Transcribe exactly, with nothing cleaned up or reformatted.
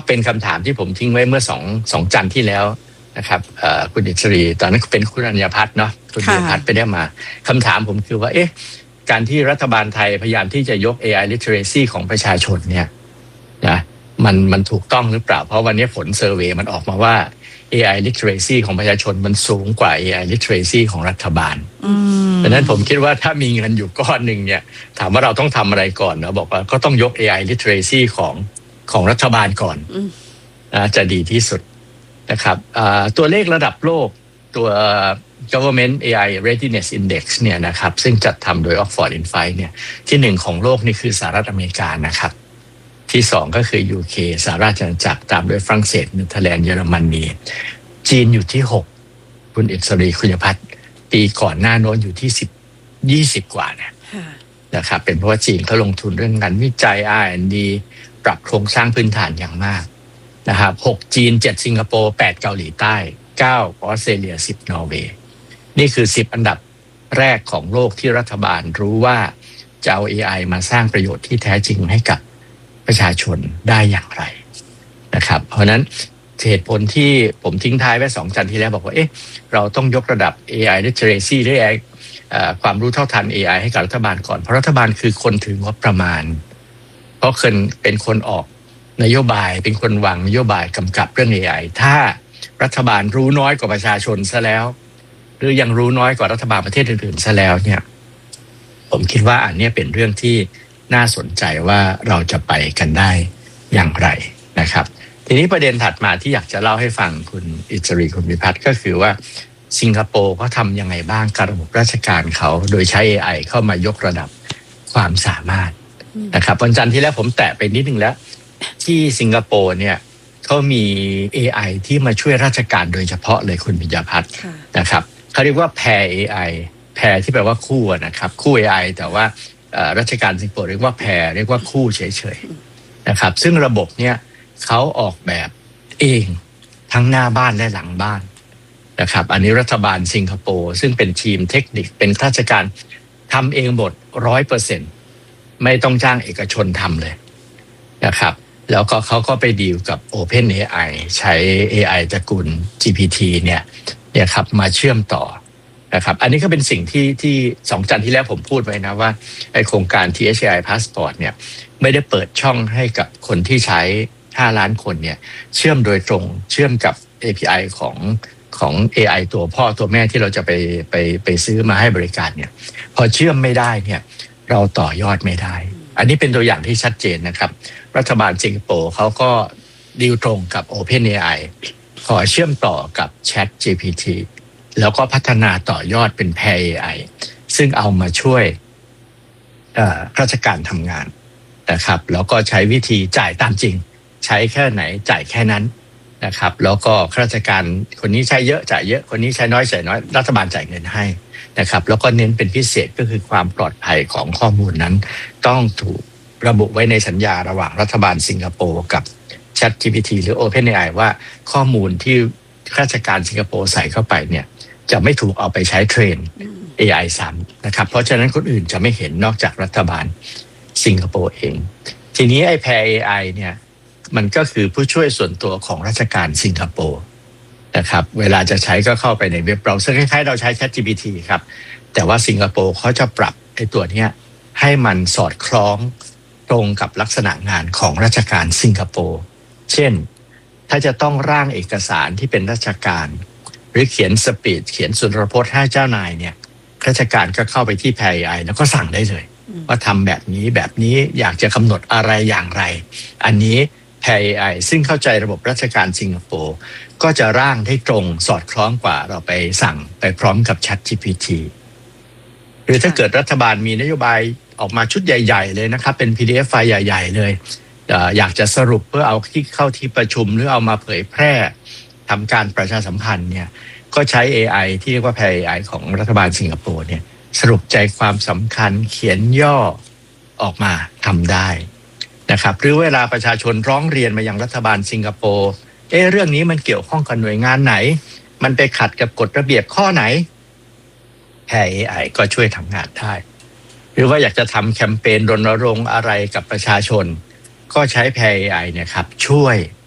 เป็นคำถามที่ผมทิ้งไว้เมื่อสองสองจันทร์ที่แล้วนะครับคุณอิสรีตอนนั้นเป็นคุณอัญญพัฒน์เนาะคุณอัญญพัฒน์ไปได้มาคำถามผมคือว่าเอ๊ะการที่รัฐบาลไทยพยายามที่จะยก เอ ไอ literacy ของประชาชนเนี่ยนะมันมันถูกต้องหรือเปล่าเพราะวันนี้ผลเซอร์เวย์มันออกมาว่า เอ ไอ literacy ของประชาชนมันสูงกว่า เอ ไอ literacy ของรัฐบาลดังนั้นผมคิดว่าถ้ามีเงินอยู่ก้อนหนึ่งเนี่ยถามว่าเราต้องทำอะไรก่อนเราบอกว่าก็ต้องยก เอ ไอ literacy ของของรัฐบาลก่อนนะจะดีที่สุดนะครับตัวเลขระดับโลกตัว Government เอ ไอ Readiness Index เนี่ยนะครับซึ่งจัดทำโดย Oxford Insight เนี่ยที่หนึ่งของโลกนี่คือสหรัฐอเมริกานะครับที่สองก็คือ ยู เค สหราชอาณาจักรตามด้วยฝรั่งเศสเนเธอร์แลนด์เยอรมนีจีนอยู่ที่หกคุณอิสรีคุณพัฒน์ปีก่อนหน้าโน้นอยู่ที่สิบ ยี่สิบกว่านะนะครับเป็นเพราะว่าจีนเขาลงทุนเรื่องงานวิจัย อาร์ แอนด์ ดี ปรับโครงสร้างพื้นฐานอย่างมากนะครับหกจีนเจ็ดสิงคโปร์แปดเกาหลีใต้เก้าออสเตรเลียสิบนอร์เวย์นี่คือสิบอันดับแรกของโลกที่รัฐบาลรู้ว่าจะเอา เอ ไอ มาสร้างประโยชน์ที่แท้จริงให้กับประชาชนได้อย่างไรนะครับเพราะฉะนั้นเหตุผลที่ผมทิ้งท้ายไว้สองจันทร์ที่แล้วบอกว่าเอ๊ะเราต้องยกระดับ เอ ไอ literacy หรือ เอ ไอ ความรู้เท่าทัน เอ ไอ ให้กับรัฐบาลก่อนเพราะรัฐบาลคือคนถืองบประมาณเพราะคนเป็นคนออกนโยบายเป็นคนวางนโยบายกำกับเรื่อง เอ ไอ ถ้ารัฐบาลรู้น้อยกว่าประชาชนซะแล้วหรือยังรู้น้อยกว่ารัฐบาลประเทศอื่นๆซะแล้วเนี่ยผมคิดว่าอันนี้เป็นเรื่องที่น่าสนใจว่าเราจะไปกันได้อย่างไรนะครับทีนี้ประเด็นถัดมาที่อยากจะเล่าให้ฟังคุณอิสรีคุณวิพัฒน์ก็คือว่าสิงคโปร์เขาทำยังไงบ้างกับระบบราชการเขาโดยใช้ เอ ไอ เข้ามายกระดับความสามารถนะครับวันจันทร์ที่แล้วผมแตะไปนิดนึงแล้วที่สิงคโปร์เนี่ยเขามี เอ ไอ ที่มาช่วยราชการโดยเฉพาะเลยคุณปิยพัฒน์นะครับเขาเรียกว่า Pair เอ ไอ Pair ที่แปลว่าคู่นะครับคู่ เอ ไอ แต่ว่าราชการสิงคโปร์เรียกว่า Pair เรียกว่าคู่เฉยๆนะครับซึ่งระบบเนี่ยเขาออกแบบเองทั้งหน้าบ้านและหลังบ้านนะครับอันนี้รัฐบาลสิงคโปร์ซึ่งเป็นทีมเทคนิคเป็นราชการทำเองหมด ร้อยเปอร์เซ็นต์ ไม่ต้องจ้างเอกชนทำเลยนะครับแล้วก็เขาก็ไปดีลกับ OpenAI ใช้ เอ ไอ ตระกูล จี พี ที เนี่ยเนี่ยครับมาเชื่อมต่อนะครับอันนี้ก็เป็นสิ่งที่ที่สองจันทร์ที่แล้วผมพูดไว้นะว่าไอโครงการ ที เอช ไอ Passport เนี่ยไม่ได้เปิดช่องให้กับคนที่ใช้ห้าล้านคนเนี่ยเชื่อมโดยตรงเชื่อมกับ เอ พี ไอ ของของ เอ ไอ ตัวพ่อตัวแม่ที่เราจะไปไปไปซื้อมาให้บริการเนี่ยพอเชื่อมไม่ได้เนี่ยเราต่อยอดไม่ได้อันนี้เป็นตัวอย่างที่ชัดเจนนะครับรัฐบาลสิงคโปร์เขาก็ดีลตรงกับ OpenAI ขอเชื่อมต่อกับ Chat จี พี ที แล้วก็พัฒนาต่อยอดเป็น Pair เอ ไอ ซึ่งเอามาช่วยราชการทำงานนะครับแล้วก็ใช้วิธีจ่ายตามจริงใช้แค่ไหนจ่ายแค่นั้นนะครับแล้วก็ข้าราชการคนนี้ใช้เยอะจ่ายเยอะคนนี้ใช้น้อยจ่ายน้อยรัฐบาลจ่ายเงินให้นะครับแล้วก็เน้นเป็นพิเศษก็คือความปลอดภัยของข้อมูลนั้นต้องถูกระบุไว้ในสัญญาระหว่างรัฐบาลสิงคโปร์กับ Chat จี พี ที หรือ OpenAI ว่าข้อมูลที่ข้าราชการสิงคโปร์ใส่เข้าไปเนี่ยจะไม่ถูกเอาไปใช้เทรน เอ ไอ ซ้ำนะครับเพราะฉะนั้นคนอื่นจะไม่เห็นนอกจากรัฐบาลสิงคโปร์เองทีนี้ไอ้ Pair เอ ไอ เนี่ยมันก็คือผู้ช่วยส่วนตัวของราชการสิงคโปร์นะครับเวลาจะใช้ก็เข้าไปในเว็บเบราว์เซอร์คล้ายๆเราใช้ Chat จี พี ที ครับแต่ว่าสิงคโปร์เขาจะปรับไอ้ตัวเนี้ยให้มันสอดคล้องตรงกับลักษณะงานของราชการสิงคโปร์เช่นถ้าจะต้องร่างเอกสารที่เป็นราชการหรือเขียนสปีดเขียนสุนทรพจน์ให้เจ้านายเนี่ยราชการก็เข้าไปที่ Pair เอ ไอ แล้วก็สั่งได้เลยว่าทำแบบนี้แบบนี้อยากจะกำหนดอะไรอย่างไรอันนี้ Pair เอ ไอ ซึ่งเข้าใจระบบราชการสิงคโปร์ก็จะร่างได้ตรงสอดคล้องกว่าเราไปสั่งไปพร้อมกับ Chat จี พี ที หรือถ้าเกิดรัฐบาลมีนโยบายออกมาชุดใหญ่ๆเลยนะครับเป็น พี ดี เอฟ ไฟล์ใหญ่ๆเลยอยากจะสรุปเพื่อเอาที่เข้าที่ประชุมหรือเอามาเผยแพร่ทำการประชาสัมพันธ์เนี่ยก็ใช้ เอ ไอ ที่เรียกว่า Pair เอ ไอ ของรัฐบาลสิงคโปร์เนี่ยสรุปใจความสำคัญเขียนย่อออกมาทำได้นะครับหรือเวลาประชาชนร้องเรียนมายังรัฐบาลสิงคโปร์เอ๊ะเรื่องนี้มันเกี่ยวข้องกับหน่วยงานไหนมันไปขัดกับกฎระเบียบข้อไหน Pair เอ ไอ ก็ช่วยทำงานได้หรือว่าอยากจะทำแคมเปญรณรงค์อะไรกับประชาชนก็ใช้ Pair เอ ไอ เนี่ยครับช่วย